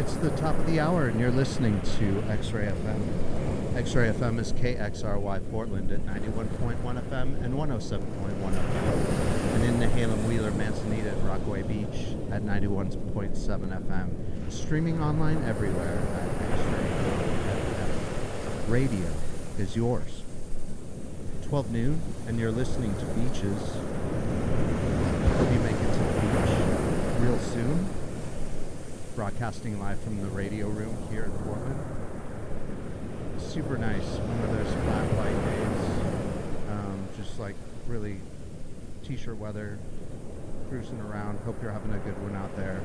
It's the top of the hour, and you're listening to X-Ray FM. X-Ray FM is KXRY Portland at 91.1 FM and 107.1 FM. And in Nehalem, Wheeler, Manzanita, and Rockaway Beach at 91.7 FM. Streaming online everywhere at X-Ray FM. Radio is yours. 12 noon, and you're listening to Beaches. Hope you make it to the beach real soon. Broadcasting live from the radio room here in Portland. Super nice. One of those flat white days. Just like really t-shirt weather. Cruising around. Hope you're having a good one out there.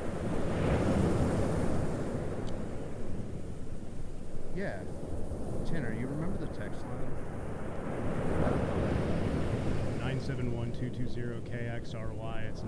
Yeah. Tanner, you remember the text line? 971-220-KXRY. It's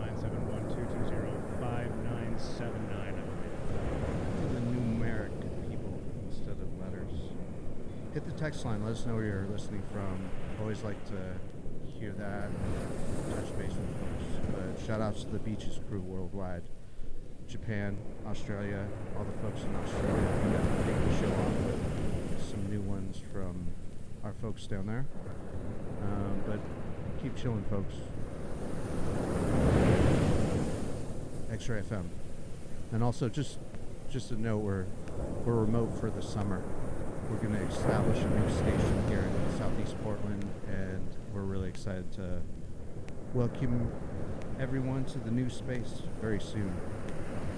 971-220-5979. For the numeric people instead of letters. Hit the text line. Let us know where you're listening from. Always like to hear that. Touch base with folks. But shout outs to the Beaches crew worldwide. Japan, Australia, all the folks in Australia. We got to take the show off with some new ones from our folks down there. But keep chilling, folks. X-Ray FM. And also just a note, we're remote for the summer. We're going to establish a new station here in Southeast Portland, and we're really excited to welcome everyone to the new space very soon.